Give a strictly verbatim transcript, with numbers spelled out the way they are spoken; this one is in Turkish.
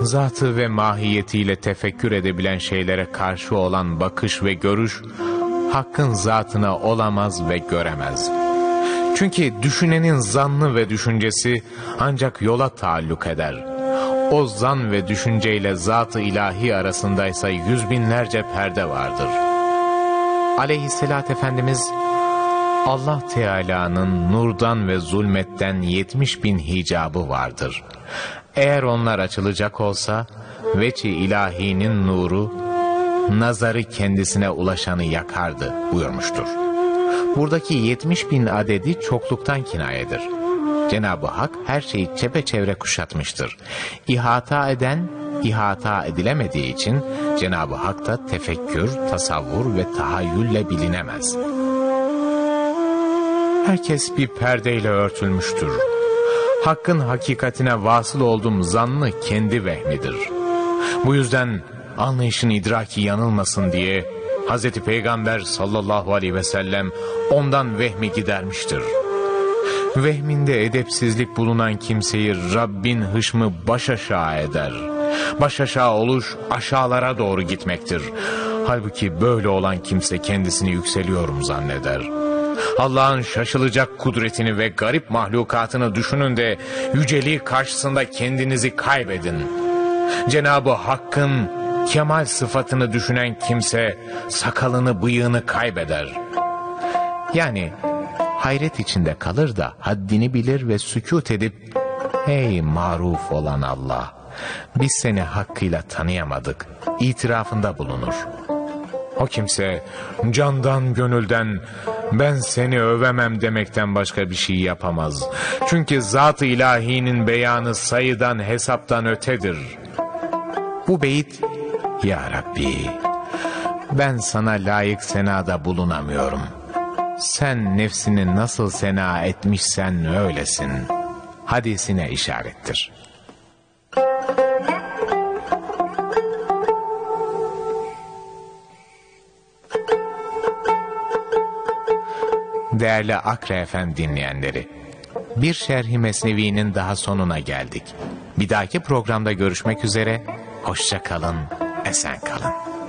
zatı ve mahiyetiyle tefekkür edebilen şeylere karşı olan bakış ve görüş, Hakk'ın zatına olamaz ve göremez. Çünkü düşünenin zannı ve düşüncesi ancak yola taalluk eder. O zan ve düşünceyle zat-ı ilahi arasındaysa yüz binlerce perde vardır. Aleyhisselatü Efendimiz, Allah Teala'nın nurdan ve zulmetten yetmiş bin hicabı vardır. Eğer onlar açılacak olsa, veçi ilahinin nuru, nazarı kendisine ulaşanı yakardı buyurmuştur. Buradaki yetmiş bin adedi çokluktan kinayedir. Cenab-ı Hak her şeyi çepeçevre kuşatmıştır. İhata eden, ihata edilemediği için Cenab-ı Hak da tefekkür, tasavvur ve tahayyülle bilinemez. Herkes bir perdeyle örtülmüştür. Hakkın hakikatine vasıl olduğum zannı kendi vehmidir. Bu yüzden anlayışın idraki yanılmasın diye Hazreti Peygamber sallallahu aleyhi ve sellem ondan vehmi gidermiştir. Vehminde edepsizlik bulunan kimseyi Rabbin hışmı baş aşağı eder. Baş aşağı oluş aşağılara doğru gitmektir. Halbuki böyle olan kimse kendisini yükseliyorum zanneder. Allah'ın şaşılacak kudretini ve garip mahlukatını düşünün de yüceliği karşısında kendinizi kaybedin. Cenab-ı Hakk'ın kemal sıfatını düşünen kimse sakalını bıyığını kaybeder. Yani hayret içinde kalır da haddini bilir ve sükût edip "Ey maruf olan Allah, biz seni hakkıyla tanıyamadık" itirafında bulunur. O kimse candan gönülden "ben seni övemem" demekten başka bir şey yapamaz. Çünkü zat-ı ilahinin beyanı sayıdan hesaptan ötedir. Bu beyit, "Ya Rabbi, ben sana layık senada bulunamıyorum. Sen nefsini nasıl sena etmişsen öylesin" hadisine işarettir. Değerli Akre F M dinleyenleri, bir Şerh-i Mesnevi'nin daha sonuna geldik. Bir dahaki programda görüşmek üzere, hoşça kalın, esen kalın.